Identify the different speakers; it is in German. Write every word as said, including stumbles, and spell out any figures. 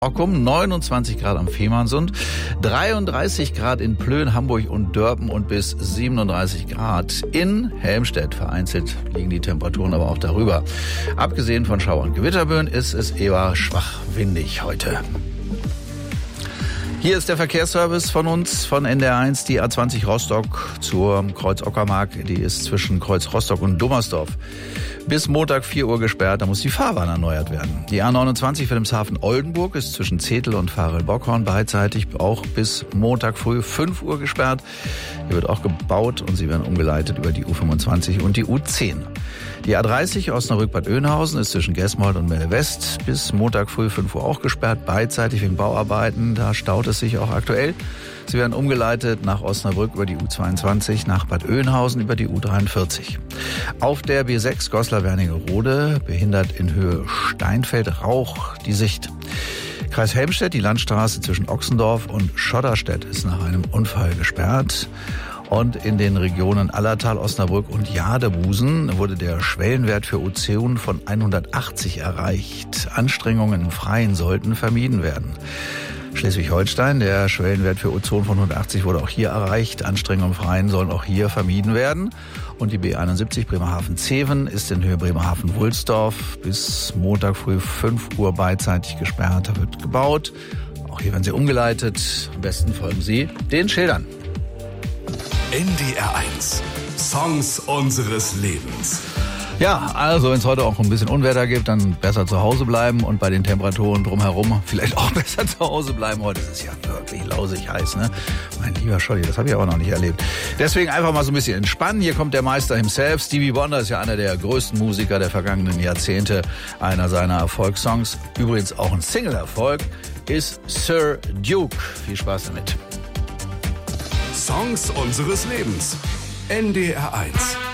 Speaker 1: Ockum, neunundzwanzig Grad am Fehmarnsund, dreiunddreißig Grad in Plön, Hamburg und Dörpen und bis siebenunddreißig Grad in Helmstedt. Vereinzelt liegen die Temperaturen aber auch darüber. Abgesehen von Schauer- und Gewitterböen ist es eher schwach windig heute. Hier ist der Verkehrsservice von uns, von N D R eins, die A zwanzig Rostock zur Kreuz-Ockermark. Die ist zwischen Kreuz Rostock und Dummersdorf bis Montag vier Uhr gesperrt. Da muss die Fahrbahn erneuert werden. Die A neunundzwanzig Wilhelmshaven-Oldenburg ist zwischen Zetel und Varel-Bockhorn beidseitig auch bis Montag früh fünf Uhr gesperrt. Hier wird auch gebaut und sie werden umgeleitet über die U fünfundzwanzig und die U zehn. Die A dreißig Osnabrück-Bad Oeynhausen ist zwischen Gesmold und Melle West bis Montag früh fünf Uhr auch gesperrt, beidseitig wegen Bauarbeiten. Da staut es sich auch aktuell. Sie werden umgeleitet nach Osnabrück über die U zweiundzwanzig, nach Bad Oeynhausen über die U dreiundvierzig. Auf der B sechs Goslar-Wernigerode behindert in Höhe Steinfeld-Rauch die Sicht. Kreis Helmstedt, die Landstraße zwischen Ochsendorf und Schotterstedt ist nach einem Unfall gesperrt. Und in den Regionen Allertal, Osnabrück und Jadebusen wurde der Schwellenwert für Ozon von hundertachtzig erreicht. Anstrengungen im Freien sollten vermieden werden. Schleswig-Holstein, der Schwellenwert für Ozon von hundertachtzig wurde auch hier erreicht. Anstrengungen im Freien sollen auch hier vermieden werden. Und die B einundsiebzig Bremerhaven-Zeven ist in Höhe Bremerhaven-Wulsdorf bis Montag früh fünf Uhr beidseitig gesperrt. Da wird gebaut. Auch hier werden sie umgeleitet. Am besten folgen Sie den Schildern.
Speaker 2: N D R eins. Songs unseres Lebens.
Speaker 1: Ja, also wenn es heute auch ein bisschen Unwetter gibt, dann besser zu Hause bleiben und bei den Temperaturen drumherum vielleicht auch besser zu Hause bleiben. Heute ist es ja wirklich lausig heiß, ne? Mein lieber Scholli, das habe ich aber noch nicht erlebt. Deswegen einfach mal so ein bisschen entspannen. Hier kommt der Meister himself. Stevie Wonder ist ja einer der größten Musiker der vergangenen Jahrzehnte. Einer seiner Erfolgssongs, übrigens auch ein Single-Erfolg, ist Sir Duke. Viel Spaß damit.
Speaker 2: Songs unseres Lebens. N D R eins.